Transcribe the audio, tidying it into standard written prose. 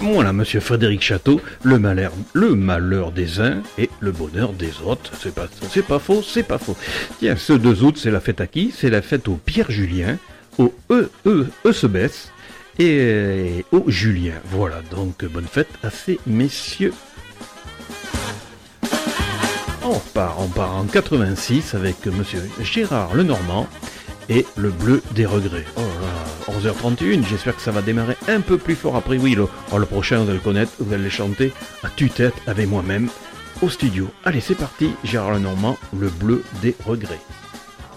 Voilà, monsieur Frédéric Château, le malheur des uns et le bonheur des autres. C'est pas faux. Tiens, ce 2 août, c'est la fête à qui? C'est la fête au Pierre Julien, au Eusebès et au Julien. Voilà, donc bonne fête à ces messieurs. On part en 86 avec monsieur Gérard Lenormand et le bleu des regrets. Oh là là, 11h31, j'espère que ça va démarrer un peu plus fort après. Oui, le prochain, vous allez le connaître, vous allez le chanter à tue-tête avec moi-même au studio. Allez, c'est parti, Gérard Lenormand, le bleu des regrets.